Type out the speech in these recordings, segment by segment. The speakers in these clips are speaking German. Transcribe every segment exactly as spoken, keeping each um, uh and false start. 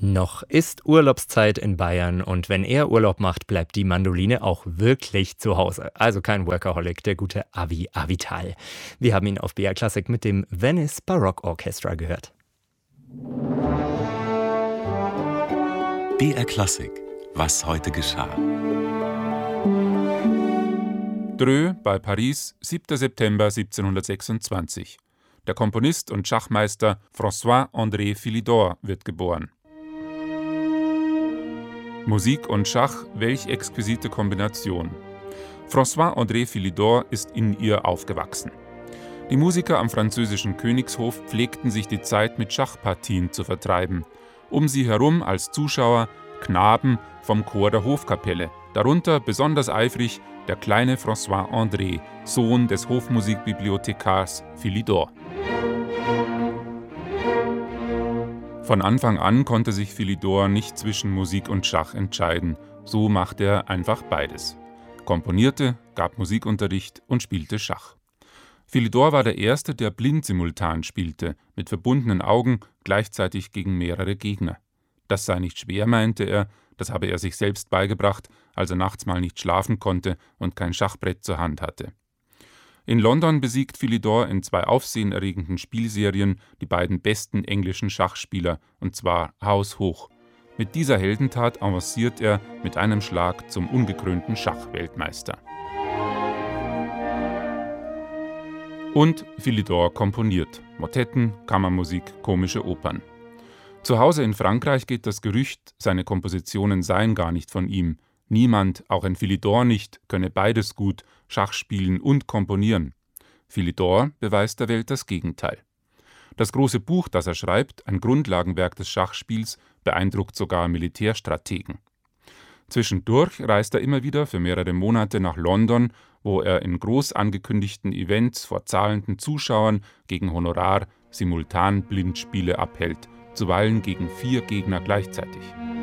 Noch ist Urlaubszeit in Bayern und wenn er Urlaub macht, bleibt die Mandoline auch wirklich zu Hause. Also kein Workaholic, der gute Avi Avital. Wir haben ihn auf B R Classic mit dem Venice Baroque Orchestra gehört. B R Classic. Was heute geschah. Dreux bei Paris, siebter September siebzehnhundertsechsundzwanzig. Der Komponist und Schachmeister François-André Philidor wird geboren. Musik und Schach, welch exquisite Kombination. François-André Philidor ist in ihr aufgewachsen. Die Musiker am französischen Königshof pflegten sich die Zeit mit Schachpartien zu vertreiben. Um sie herum als Zuschauer Knaben vom Chor der Hofkapelle, darunter besonders eifrig der kleine François-André, Sohn des Hofmusikbibliothekars Philidor. Von Anfang an konnte sich Philidor nicht zwischen Musik und Schach entscheiden, so machte er einfach beides. Komponierte, gab Musikunterricht und spielte Schach. Philidor war der Erste, der blind simultan spielte, mit verbundenen Augen, gleichzeitig gegen mehrere Gegner. Das sei nicht schwer, meinte er, das habe er sich selbst beigebracht, als er nachts mal nicht schlafen konnte und kein Schachbrett zur Hand hatte. In London besiegt Philidor in zwei aufsehenerregenden Spielserien die beiden besten englischen Schachspieler, und zwar haushoch. Mit dieser Heldentat avanciert er mit einem Schlag zum ungekrönten Schachweltmeister. Und Philidor komponiert Motetten, Kammermusik, komische Opern. Zu Hause in Frankreich geht das Gerücht, seine Kompositionen seien gar nicht von ihm. Niemand, auch ein Philidor nicht, könne beides gut, Schach spielen und komponieren. Philidor beweist der Welt das Gegenteil. Das große Buch, das er schreibt, ein Grundlagenwerk des Schachspiels, beeindruckt sogar Militärstrategen. Zwischendurch reist er immer wieder für mehrere Monate nach London, wo er in groß angekündigten Events vor zahlenden Zuschauern gegen Honorar simultan Blindspiele abhält, zuweilen gegen vier Gegner gleichzeitig.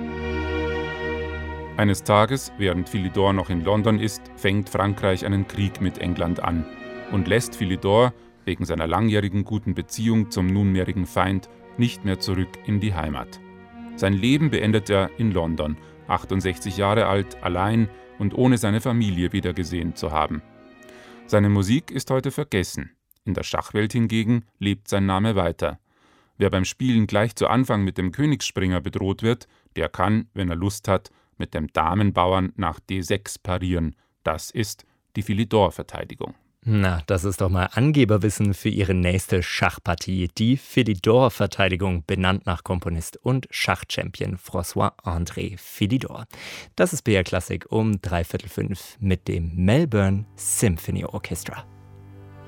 Eines Tages, während Philidor noch in London ist, fängt Frankreich einen Krieg mit England an und lässt Philidor, wegen seiner langjährigen guten Beziehung zum nunmehrigen Feind, nicht mehr zurück in die Heimat. Sein Leben beendet er in London, achtundsechzig Jahre alt, allein und ohne seine Familie wiedergesehen zu haben. Seine Musik ist heute vergessen. In der Schachwelt hingegen lebt sein Name weiter. Wer beim Spielen gleich zu Anfang mit dem Königsspringer bedroht wird, der kann, wenn er Lust hat, mit dem Damenbauern nach D sechs parieren. Das ist die Philidor-Verteidigung. Na, das ist doch mal Angeberwissen für Ihre nächste Schachpartie. Die Philidor-Verteidigung, benannt nach Komponist und Schachchampion François-André Philidor. Das ist B R Classic um dreiviertel fünf mit dem Melbourne Symphony Orchestra.